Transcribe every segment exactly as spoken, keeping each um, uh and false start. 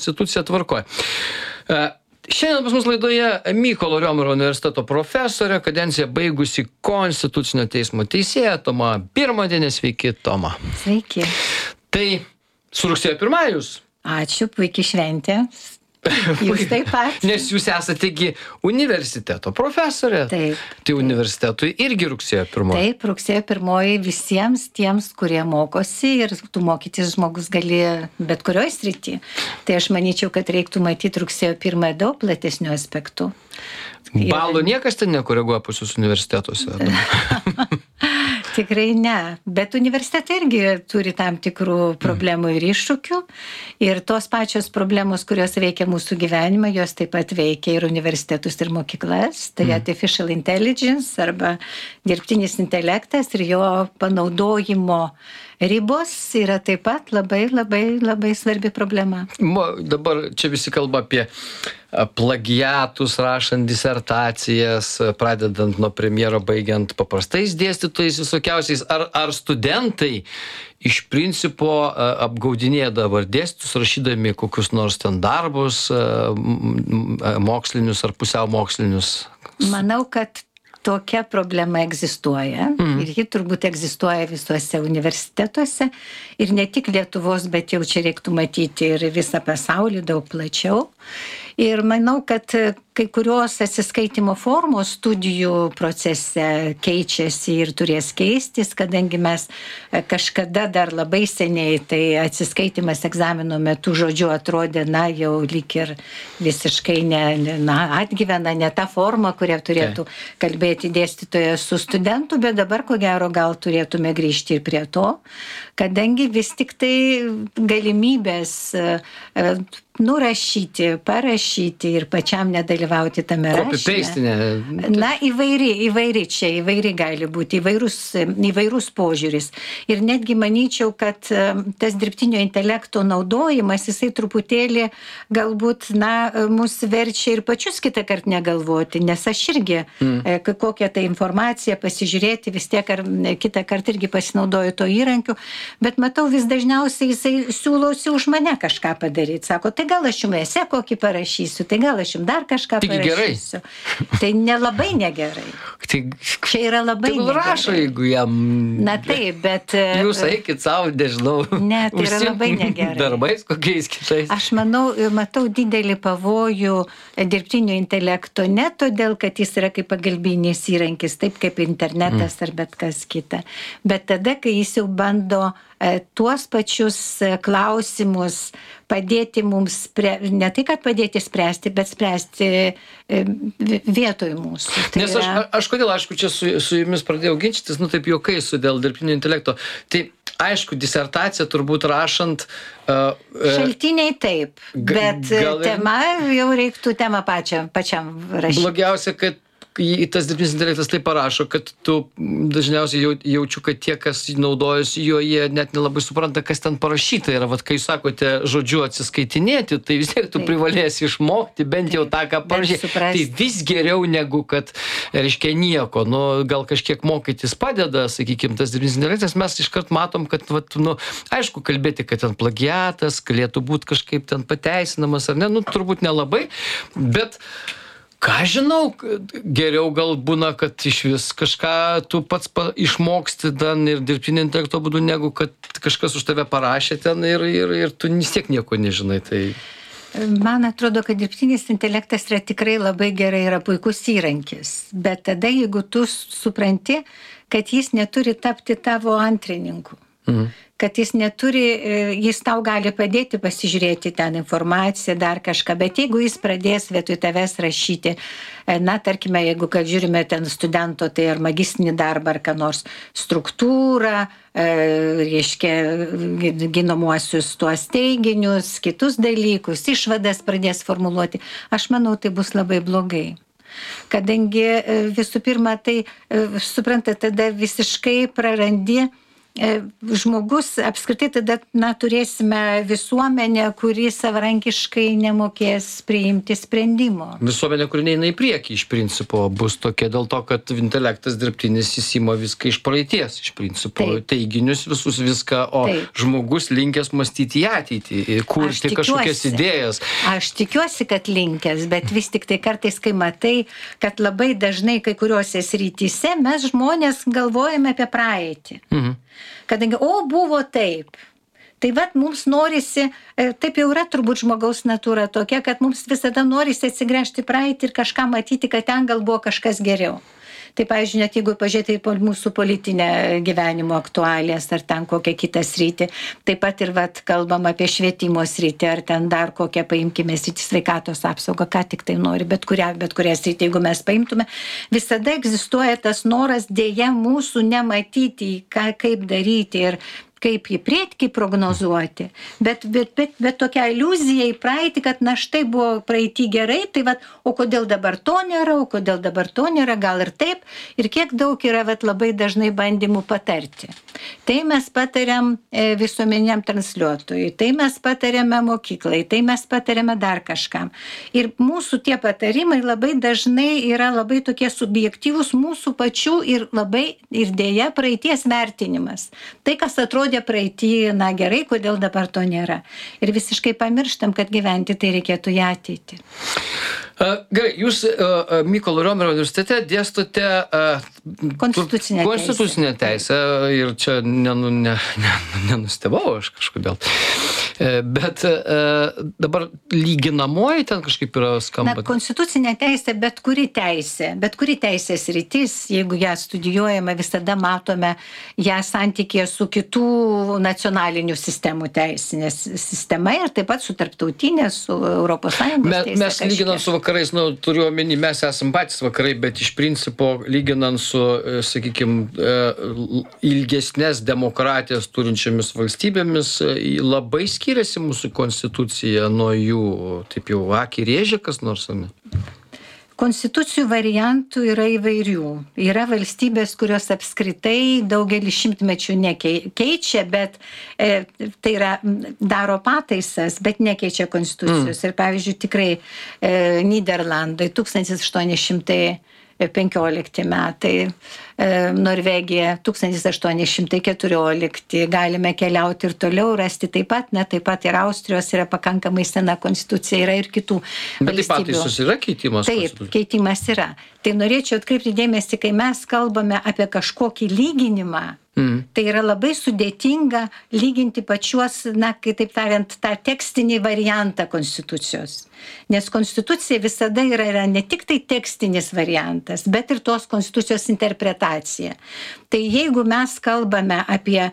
Institucija tvarkoja. Šiandien pas mus laidoje Mykolo Riomerio universiteto profesorė, kadenciją baigusi Konstitucinio teismo teisėja Toma Birmontienė. Sveiki, Toma. Sveiki. Tai su rugsėjo pirmąja jūs? Ačiū, puikiai šventė. Jūs taip pat. Nes jūs esategi universiteto profesorė. Taip. Tai universitetui irgi rugsėjo pirmoji. Taip, rugsėjo pirmoji visiems tiems, kurie mokosi ir tu mokytis žmogus gali bet kurioj srity. Tai aš manyčiau, kad reiktų matyti rugsėjo pirmąją daug platesnių aspektų. Balų niekas ten nekoreguoja pas jūs universitetuose? Tikrai ne, bet universitetai irgi turi tam tikrų problemų ir iššūkių ir tos pačios problemos, kurios veikia mūsų gyvenimą, jos taip pat veikia ir universitetus ir mokyklas, tai mm. artificial intelligence arba dirbtinis intelektas ir jo panaudojimo ribos yra taip pat labai, labai, labai svarbi problema. Dabar čia visi kalba apie plagiatus, rašant disertacijas, pradedant nuo premjero, baigiant paprastais dėstytojais visokiausiais. Ar, ar studentai iš principo apgaudinėja dabar dėstytus, rašydami kokius nors ten darbus, mokslinius ar pusiau mokslinius? Manau, kad tokia problema egzistuoja mm. ir ji turbūt egzistuoja visuose universitetuose ir ne tik Lietuvos, bet jau čia reiktų matyti ir visą pasaulį daug plačiau. Ir manau, kad kai kurios atsiskaitimo formos studijų procese keičiasi ir turės keistis, kadangi mes kažkada dar labai seniai, tai atsiskaitimas egzamino metu žodžiu atrodė, na, jau lyg ir visiškai ne, na, atgyvena ne ta forma, kuria turėtų kalbėti dėstytojas su studentu, bet dabar ko gero gal turėtume grįžti ir prie to, kadangi vis tik tai galimybės nurašyti, parašyti ir pačiam nedalyvauti tame rašyme. Na, įvairi, įvairi čia, įvairi gali būti, įvairus, įvairus požiūris. Ir netgi manyčiau, kad tas dirbtinio intelekto naudojimas, jisai truputėlį galbūt, na, mus verčia ir pačius kitą kartą negalvoti, nes aš irgi mm. kokią tą informaciją pasižiūrėti, vis tiek ar kitą kartą irgi pasinaudoju to įrankiu, bet matau vis dažniausiai jisai siūlosi už mane kažką padaryti. Sako, tai gal aš jums esė kokį parašysiu, tai gal aš jums dar kažką Tik parašysiu. Gerai. Tai nelabai negerai. Tik, čia yra labai tai negerai. Rašo, jeigu jam... Na taip, bet... Jūs eikit savo, nežinau. Ne, tai yra labai negerai. Darbais kokiais kitais. Aš manau, matau didelį pavojų dirbtinio intelekto, ne todėl, kad jis yra kaip pagalbinis įrankis, taip kaip internetas mm. ar bet kas kita. Bet tada, kai jis jau bando tuos pačius klausimus padėti mums, spre, ne tai, kad padėti spręsti, bet spręsti vietoj mūsų. Tai Nes aš, yra... aš kodėl, aišku, čia su, su jumis pradėjau ginčytis, nu taip juokais su dėl dirbtinio intelekto. Tai aišku, disertaciją turbūt rašant... Uh, Šaltiniai taip, bet gal... tema jau reiktų temą pačiam, pačiam rašyti. Blogiausia, kad tas dirbtinis intelektas taip parašo, kad tu dažniausiai jau, jaučiu, kad tie, kas naudojasi jo, jie net nelabai supranta, kas ten parašyta yra. Vat kai sakote žodžiu atsiskaitinėti, tai vis tiek tu taip. Privalėsi išmokti bent taip. Jau tą, ką parašyti. Tai vis geriau negu, kad, reiškia, nieko. Nu, gal kažkiek mokytis padeda, sakykime, tas dirbtinis intelektas. Mes iškart matom, kad, vat, nu, aišku, kalbėti, kad ten plagiatas galėtų būti kažkaip ten pateisinamas, ar ne, nu, turbūt nelabai, bet ką žinau, geriau gal būna, kad iš vis kažką tu pats pa, išmoksti ten ir dirbtinio intelekto būdu, negu kad kažkas už tave parašė ten ir, ir, ir tu vis tiek nieko nežinai. Tai... Man atrodo, kad dirbtinis intelektas yra tikrai labai gerai, yra puikus įrankis. Bet tada, jeigu tu supranti, kad jis neturi tapti tavo antrininku. Mhm. Kad jis neturi, jis tau gali padėti pasižiūrėti ten informaciją, dar kažką, bet jeigu jis pradės vietoj tavęs rašyti, na, tarkime, jeigu, kad žiūrime ten studento, tai ar magistrinį darbą, ar ką nors struktūrą, e, reiškia, ginamuosius tuos teiginius, kitus dalykus, išvadas pradės formuluoti, aš manau, tai bus labai blogai. Kadangi visų pirma, tai, supranta, tada visiškai prarandi žmogus apskritai tada, na, turėsime visuomenę, kuri savarankiškai nemokės priimti sprendimo. Visuomenė, kuri neina į priekį iš principo, bus tokia dėl to, kad intelektas dirbtinis įsima viską iš praeities, iš principo, Taip. teiginius visus viską, o Taip. žmogus linkęs mąstyti į ateitį, kurti kažkokias idėjas. Aš tikiuosi, kad linkęs, bet vis tik tai kartais, kai matai, kad labai dažnai kai kuriuose srityse mes žmonės galvojame apie praeitį. Mhm. Kadangi, o, buvo taip. Tai vat mums norisi, taip jau yra turbūt žmogaus natūra tokia, kad mums visada norisi atsigręžti praeitį ir kažką matyti, kad ten gal buvo kažkas geriau. Tai, pavyzdžiui, net jeigu pažiūrėti į mūsų politinę gyvenimo aktualijas ar ten kokią kitą sritį, taip pat ir vat, kalbam apie švietimo sritį ar ten dar kokią paimkime sritį, sveikatos apsaugą, ką tik tai nori, bet kurią, bet kurią sritį, jeigu mes paimtume, visada egzistuoja tas noras dėja mūsų nematyti, ką, kaip daryti ir kaip į priekį prognozuoti, bet, bet, bet, bet tokia iliuzija į praeitį, kad na štai buvo praeitį gerai, tai vat, o kodėl dabar to nėra, o kodėl dabar to nėra, gal ir taip, ir kiek daug yra vat, labai dažnai bandymų patarti. Tai mes patariam e, visuomeniniam transliuotojui, tai mes patariame mokyklai, tai mes patariame dar kažkam. Ir mūsų tie patarimai labai dažnai yra labai tokie subjektyvūs mūsų pačių ir labai ir dėja praeities vertinimas. Tai, kas atrodo praeitį, na gerai, kodėl dabar to nėra. Ir visiškai pamirštam, kad gyventi tai reikėtų į ateitį. Uh, gerai, jūs uh, Mykolo Riomerio universitete dėstote uh, konstitucinę, konstitucinę teisę. teisę ir čia nenu, ne, ne, nenustebau aš kažkodėl. Uh, bet uh, dabar lyginamoji ten kažkaip yra skamba. Na, konstitucinė teisė, bet kuri teisė, bet kuri teisės rytis, jeigu ją studijuojame, visada matome ją santykėje su kitų nacionalinių sistemų teisinė sistema ir taip pat su tarptautinė, su Europos Sąjungos Me, teisė. Mes lyginant su vakarais, nu, turiu omeny, mes esam patys vakarai, bet iš principo lyginant su, sakykime, ilgesnės demokratijas turinčiamis valstybėmis, labai skiriasi mūsų konstitucija nuo jų, taip jau akį rėžia kas nors, ar ne? Konstitucijų variantų yra įvairių. Yra valstybės, kurios apskritai daugelį šimtmečių nekeičia, bet e, tai yra daro pataisas, bet nekeičia konstitucijos. Mm. Ir pavyzdžiui, tikrai e, Nyderlandai tūkstantis aštuoni šimtai penkiolikti metai, e, Norvegija tūkstantis aštuoni šimtai keturiolikti, galime keliauti ir toliau rasti taip pat, ne, taip pat ir Austrijos yra pakankamai sena konstitucija, yra ir kitų bet valstybių. Bet taip pataisos yra keitimas? Taip, keitimas yra. Tai norėčiau atkreipti dėmesį, kai mes kalbame apie kažkokį lyginimą, Mm. tai yra labai sudėtinga lyginti pačiuos, na, kitaip tariant, tą tekstinį variantą konstitucijos. Nes konstitucija visada yra, yra ne tik tai tekstinis variantas, bet ir tos konstitucijos interpretacija. Tai jeigu mes kalbame apie,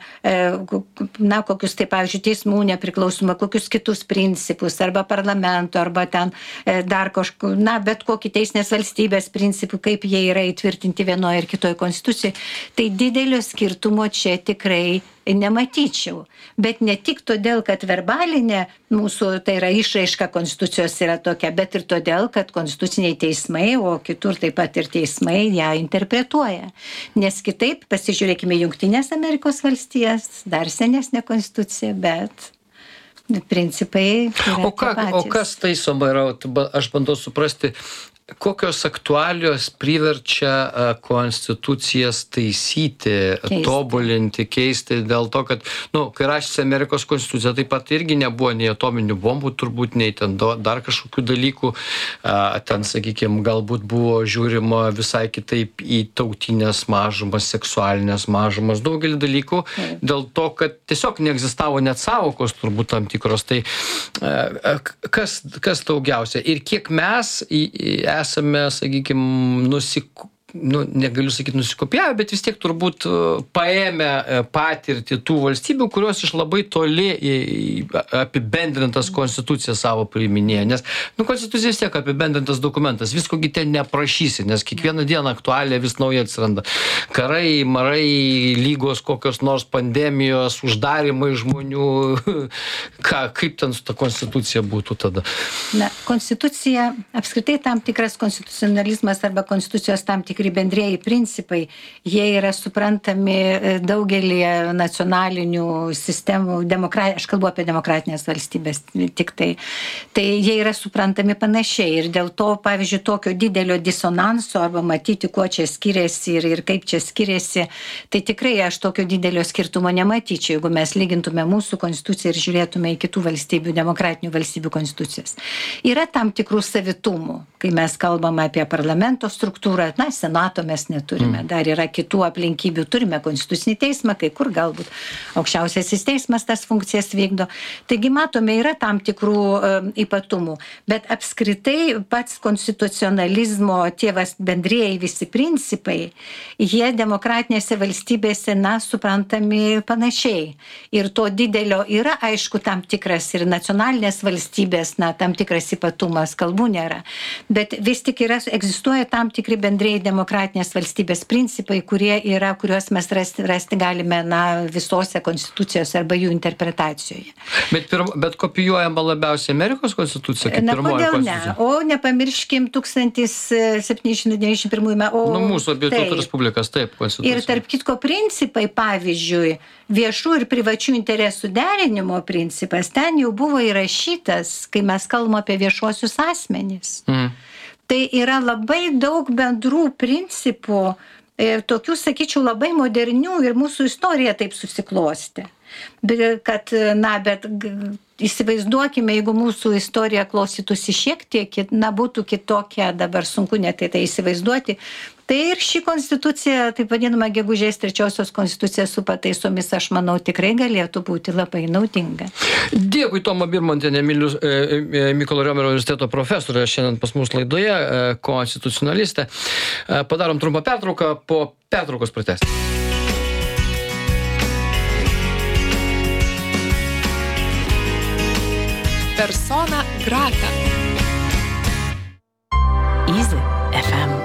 na, kokius, tai pavyzdžiui, teismų nepriklausomą, kokius kitus principus, arba parlamento, arba ten dar kažko, na, bet kokį teisinės valstybės principų, kaip jie yra įtvirtinti vienoje ir kitoje konstitucijoje, tai didelio skirtumo čia tikrai nematyčiau. Bet ne tik todėl, kad verbalinė mūsų, tai yra išraiška konstitucijos yra tokia, bet ir todėl, kad konstituciniai teismai, o kitur taip pat ir teismai ją interpretuoja. Nes kitaip, pasižiūrėkime Jungtinės Amerikos valstijas, dar senesnė konstitucija, bet principai yra o, ką, o kas taisoma yra, aš bandau suprasti, kokios aktualijos priverčia konstitucijas taisyti, keisti. Tobulinti, keisti, dėl to, kad, nu, kai rašėsi Amerikos konstitucija, taip pat irgi nebuvo nei atominių bombų, turbūt, nei ten dar kažkokių dalykų, ten, sakykime, galbūt buvo žiūrima visai kitaip į tautinės mažumas, seksualinės mažumas, daugelį dalykų, taip. Dėl to, kad tiesiog neegzistavo net sąvokos, turbūt tam tikros. Tai kas, kas daugiausia ir kiek mes į, į esame, sakykime, nusik... nu, negaliu sakyti nusikopijavę, bet vis tiek turbūt paėmę patirtį tų valstybių, kurios iš labai toli apibendrintas konstituciją savo priiminėja. Nes, nu, konstitucija vis tiek apibendrintas dokumentas, viskogi ten neprašysi, nes kiekvieną dieną aktualija vis nauja atsiranda. Karai, marai, lygos, kokios nors pandemijos, uždarimai žmonių. Ką, kaip ten su ta konstitucija būtų tada? Na, konstitucija, apskritai tam tikras konstitucionalizmas arba konstitucijos tam tikri tikri bendrieji principai, jie yra suprantami daugelį nacionalinių sistemų, demokra... aš kalbu apie demokratinės valstybės tik tai, tai jie yra suprantami panašiai ir dėl to, pavyzdžiui, tokio didelio disonanso arba matyti, kuo čia skiriasi ir, ir kaip čia skiriasi, tai tikrai aš tokio didelio skirtumo nematyčiau, jeigu mes lygintume mūsų konstituciją ir žiūrėtume į kitų valstybių, demokratinių valstybių konstitucijas. Yra tam tikrų savitumų, kai mes kalbame apie parlamento struktūrą, na, senato mes neturime, dar yra kitų aplinkybių, turime konstitucinį teismą, kai kur galbūt aukščiausiasis teismas tas funkcijas vykdo. Taigi matome, yra tam tikrų e, ypatumų, bet apskritai pats konstitucionalizmo, tie bendrieji visi principai, jie demokratinėse valstybėse, na, suprantami panašiai. Ir to didelio yra, aišku, tam tikras ir nacionalinės valstybės, na, tam tikras ypatumas, kalbų nėra. Bet vis tik yra, egzistuoja tam tikri bendrieji demokratinės valstybės principai, kurie yra, kuriuos mes rasti, rasti galime, na, visose konstitucijose arba jų interpretacijoje. Bet, pirma, bet kopijuojama labiausiai Amerikos konstitucija, kaip na, pirmoji konstitucija? Ne? O nepamirškim tūkstantis septyni šimtai devyniasdešimt pirmųjų metų. Nu, mūsų abiejų tautų respublikas, taip, konstitucija. Ir tarp kitko principai, pavyzdžiui, viešų ir privačių interesų derinimo principas, ten jau buvo įrašytas, kai mes kalbame apie viešuosius asmenis. Mm. Tai yra labai daug bendrų principų, ir tokių, sakyčiau, labai modernių ir mūsų istorija taip susiklosti. Bet, kad, na, bet įsivaizduokime, jeigu mūsų istorija klostytųsi šiek tiek, na, būtų kitokia, dabar sunku net tai įsivaizduoti, tai ir ši konstitucija, taip vadinama gegužės trečiosios konstitucija su pataisomis, aš manau, tikrai galėtų būti labai naudinga. Dėkui, Toma Birmontienė, Mykolo Riomerio universiteto profesorė, šiandien pas mus laidoje, konstitucionalistė. Padarom trumpą pertrauką, po pertraukos pratęsti. Persona grata. Easy F M.